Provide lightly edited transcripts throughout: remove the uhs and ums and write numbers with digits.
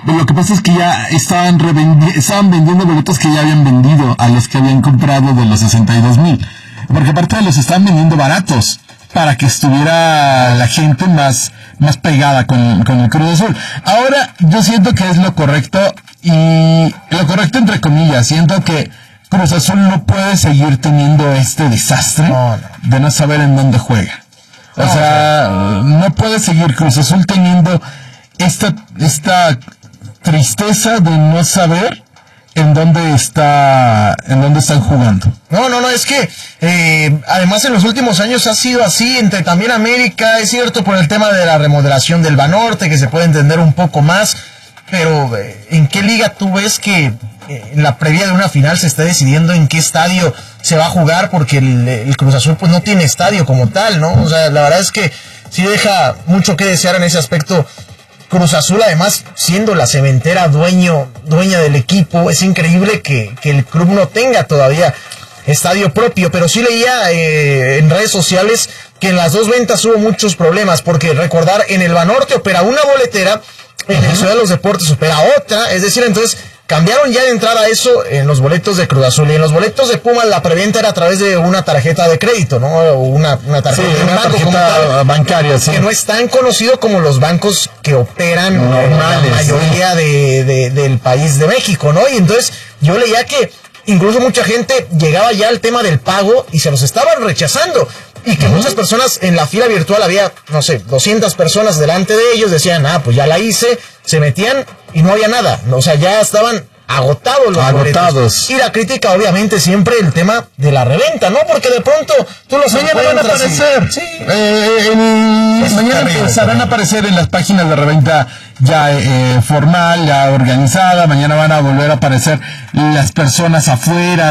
Lo que pasa es que ya estaban vendiendo boletos que ya habían vendido a los que habían comprado de los 62,000. Porque aparte los estaban vendiendo baratos para que estuviera la gente más pegada con el Cruz Azul. Ahora, yo siento que es lo correcto, y lo correcto entre comillas. Siento que Cruz Azul no puede seguir teniendo este desastre de no saber en dónde juega. O sea, no puede seguir Cruz Azul teniendo esta tristeza de no saber en dónde están jugando. No, es que además en los últimos años ha sido así, entre también América, es cierto, por el tema de la remodelación del Banorte, que se puede entender un poco más, pero ¿en qué liga tú ves que en la previa de una final se está decidiendo en qué estadio se va a jugar? Porque el Cruz Azul pues no tiene estadio como tal, ¿no? O sea, la verdad es que sí deja mucho que desear en ese aspecto. Cruz Azul, además, siendo la cementera dueña del equipo, es increíble que el club no tenga todavía estadio propio, pero sí leía en redes sociales que en las dos ventas hubo muchos problemas, porque recordar, en el Banorte opera una boletera, en el Ciudad de los Deportes opera otra, es decir, entonces cambiaron ya de entrada eso en los boletos de Cruz Azul, y en los boletos de Pumas la preventa era a través de una tarjeta de crédito, ¿no? O una tarjeta de banco, como tal, bancaria, sí. Que no es tan conocido como los bancos que operan en la mayoría del país de México, ¿no? Y entonces yo leía que incluso mucha gente llegaba ya al tema del pago y se los estaban rechazando. Y que muchas personas en la fila virtual, había, 200 personas delante de ellos, decían, pues ya la hice, se metían y no había nada. O sea, ya estaban agotados los boletos. Y la crítica, obviamente, siempre el tema de la reventa, ¿no? Porque de pronto tú los mañana van a aparecer. Sí. Mañana empezarán a aparecer en las páginas de reventa ya formal, ya organizada. Mañana van a volver a aparecer las personas afuera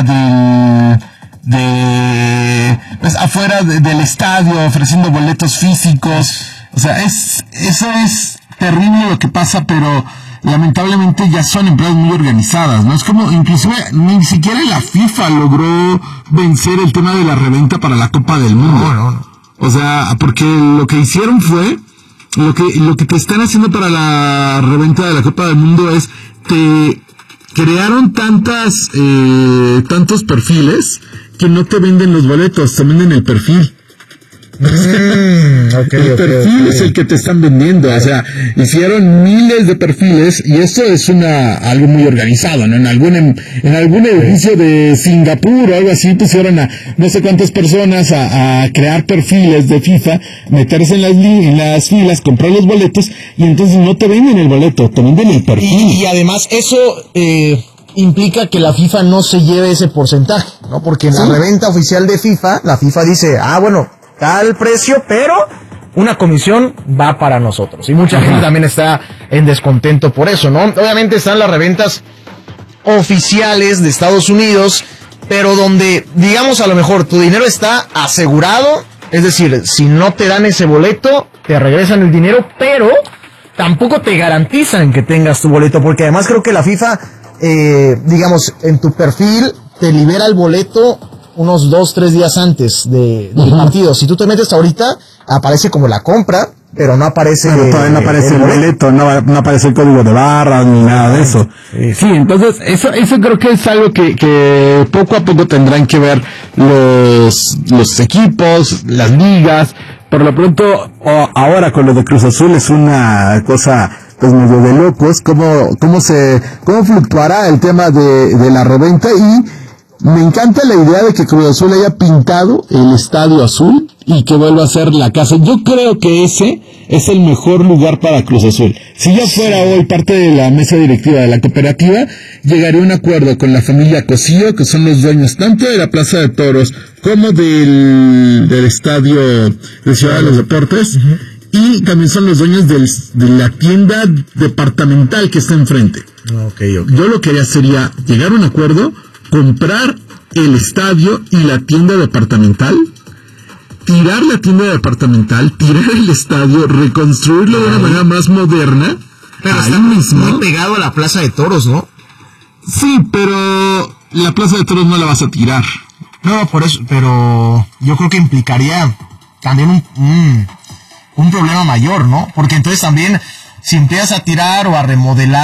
afuera del estadio ofreciendo boletos físicos. O sea, eso es terrible lo que pasa, pero lamentablemente ya son empresas muy organizadas, ¿no? Es como, inclusive, ni siquiera la FIFA logró vencer el tema de la reventa para la Copa del Mundo. No. O sea, porque lo que hicieron fue, lo que te están haciendo para la reventa de la Copa del Mundo es, te crearon tantos perfiles que no te venden los boletos, te venden el perfil. El perfil es el que te están vendiendo. O sea, hicieron miles de perfiles, y esto es algo muy organizado, ¿no? En algún edificio de Singapur o algo así pusieron a no sé cuántas personas a crear perfiles de FIFA, meterse en las filas, comprar los boletos, y entonces no te venden el boleto, te venden el perfil. Y además eso implica que la FIFA no se lleve ese porcentaje, ¿no? Porque en la reventa oficial de FIFA, la FIFA dice, bueno, tal precio, pero una comisión va para nosotros. Y mucha gente también está en descontento por eso, ¿no? Obviamente están las reventas oficiales de Estados Unidos, pero donde, digamos, a lo mejor tu dinero está asegurado, es decir, si no te dan ese boleto, te regresan el dinero, pero tampoco te garantizan que tengas tu boleto, porque además creo que la FIFA, digamos, en tu perfil te libera el boleto unos 2-3 días antes del partido. Si tú te metes ahorita, aparece como la compra, pero no aparece... Pero todavía no aparece el boleto, no aparece el código de barra, ni nada de eso. Sí, entonces, eso creo que es algo que poco a poco tendrán que ver los equipos, las ligas. Por lo pronto, ahora con lo de Cruz Azul es una cosa pues medio de locos, cómo fluctuará el tema de la reventa. Y me encanta la idea de que Cruz Azul haya pintado el estadio azul y que vuelva a ser la casa. Yo creo que ese es el mejor lugar para Cruz Azul. Si yo fuera hoy parte de la mesa directiva de la cooperativa, llegaría a un acuerdo con la familia Cosío, que son los dueños tanto de la Plaza de Toros como del estadio de Ciudad de los Deportes, y también son los dueños de la tienda departamental que está enfrente. Okay. Yo lo que haría sería llegar a un acuerdo, comprar el estadio y la tienda departamental, tirar la tienda departamental, tirar el estadio, reconstruirlo de una manera más moderna. Pero está muy pegado a la Plaza de Toros, ¿no? Sí, pero la Plaza de Toros no la vas a tirar. No, por eso, pero yo creo que implicaría también un problema mayor, ¿no? Porque entonces también, si empiezas a tirar o a remodelar